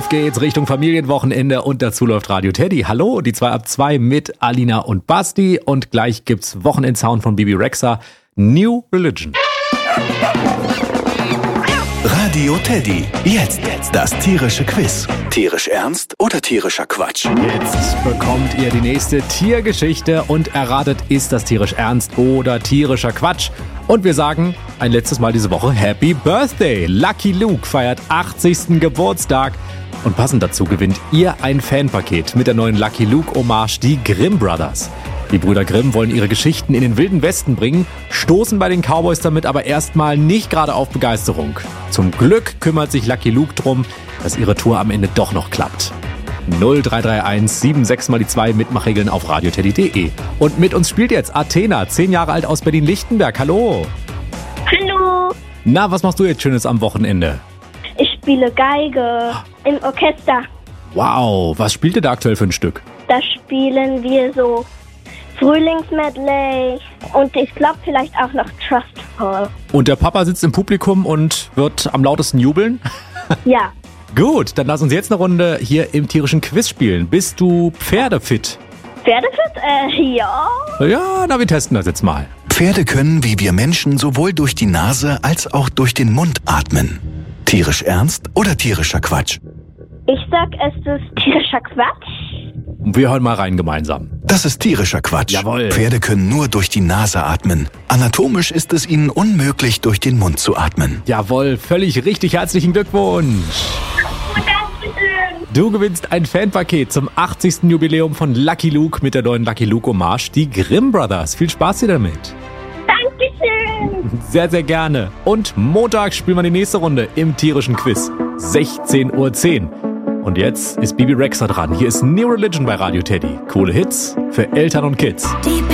Auf geht's Richtung Familienwochenende und dazu läuft Radio Teddy. Hallo, die 2 ab 2 mit Alina und Basti und gleich gibt's Wochenendsound von Bibi Rexha, New Religion. Radio Teddy. Jetzt das tierische Quiz. Tierisch ernst oder tierischer Quatsch? Jetzt bekommt ihr die nächste Tiergeschichte und erratet, ist das tierisch ernst oder tierischer Quatsch? Und wir sagen ein letztes Mal diese Woche Happy Birthday. Lucky Luke feiert 80. Geburtstag. Und passend dazu gewinnt ihr ein Fanpaket mit der neuen Lucky Luke Hommage, die Grimm Brothers. Die Brüder Grimm wollen ihre Geschichten in den wilden Westen bringen, stoßen bei den Cowboys damit aber erstmal nicht gerade auf Begeisterung. Zum Glück kümmert sich Lucky Luke drum, dass ihre Tour am Ende doch noch klappt. 0331 76 mal die 2 Mitmachregeln auf radioteddy.de. Und mit uns spielt jetzt Athena, 10 Jahre alt aus Berlin-Lichtenberg. Hallo. Hallo. Na, was machst du jetzt Schönes am Wochenende? Ich spiele Geige im Orchester. Wow, was spielt ihr da aktuell für ein Stück? Da spielen wir so Frühlingsmedley und ich glaube vielleicht auch noch Trustful. Und der Papa sitzt im Publikum und wird am lautesten jubeln? Ja. Gut, dann lass uns jetzt eine Runde hier im tierischen Quiz spielen. Bist du pferdefit? Pferdefit? Ja. Ja, na, wir testen das jetzt mal. Pferde können wie wir Menschen sowohl durch die Nase als auch durch den Mund atmen. Tierisch ernst oder tierischer Quatsch? Ich sag, es ist tierischer Quatsch. Wir hören mal rein gemeinsam. Das ist tierischer Quatsch. Jawohl. Pferde können nur durch die Nase atmen. Anatomisch ist es ihnen unmöglich, durch den Mund zu atmen. Jawohl, völlig richtig. Herzlichen Glückwunsch. Du gewinnst ein Fanpaket zum 80. Jubiläum von Lucky Luke mit der neuen Lucky Luke Hommage, die Grimm Brothers. Viel Spaß dir damit. Dankeschön. Sehr, sehr gerne. Und Montag spielen wir die nächste Runde im tierischen Quiz. 16:10 Uhr. Und jetzt ist Bibi Rexha dran. Hier ist New Religion bei Radio Teddy. Coole Hits für Eltern und Kids.